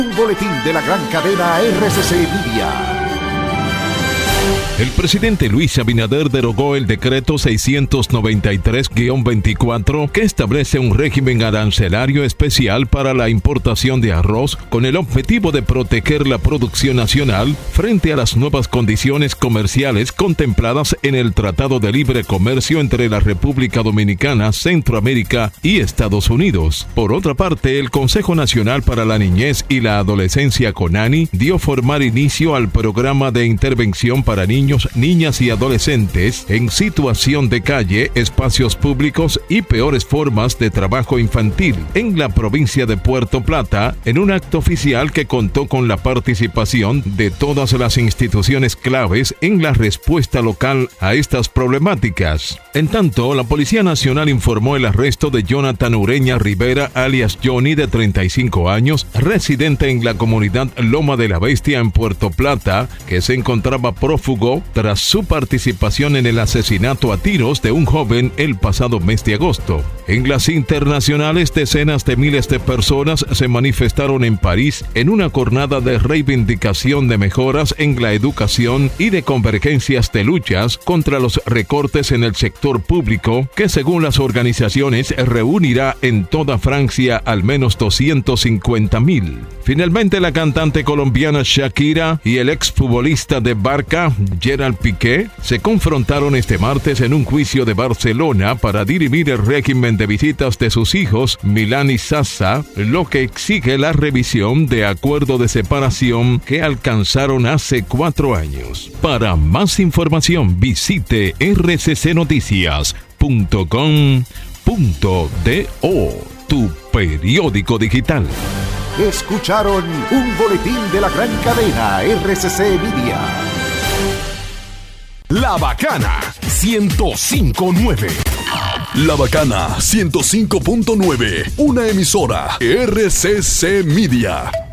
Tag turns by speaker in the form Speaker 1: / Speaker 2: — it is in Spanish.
Speaker 1: Un boletín de la gran cadena RCC Media.
Speaker 2: El presidente Luis Abinader derogó el decreto 693-24 que establece un régimen arancelario especial para la importación de arroz con el objetivo de proteger la producción nacional frente a las nuevas condiciones comerciales contempladas en el Tratado de Libre Comercio entre la República Dominicana, Centroamérica y Estados Unidos. Por otra parte, el Consejo Nacional para la Niñez y la Adolescencia CONANI dio formal inicio al programa de intervención para niños, niñas y adolescentes en situación de calle, espacios públicos y peores formas de trabajo infantil en la provincia de Puerto Plata, en un acto oficial que contó con la participación de todas las instituciones claves en la respuesta local a estas problemáticas. En tanto, la Policía Nacional informó el arresto de Jonathan Ureña Rivera, alias Johnny, de 35 años, residente en la comunidad Loma de la Bestia en Puerto Plata, que se encontraba prófugo tras su participación en el asesinato a tiros de un joven el pasado mes de agosto. En las internacionales, decenas de miles de personas se manifestaron en París en una jornada de reivindicación de mejoras en la educación y de convergencias de luchas contra los recortes en el sector público, que según las organizaciones reunirá en toda Francia al menos 250.000. Finalmente, la cantante colombiana Shakira y el exfutbolista de Barça, Gerard Piqué, se confrontaron este martes en un juicio de Barcelona para dirimir el régimen de visitas de sus hijos, Milán y Sasa, lo que exige la revisión de acuerdo de separación que alcanzaron hace 4 años. Para más información, visite rccnoticias.com.do, tu periódico digital.
Speaker 1: Escucharon un boletín de la gran cadena RCC Media.
Speaker 3: La Bacana 105.9. La Bacana 105.9, una emisora RCC Media.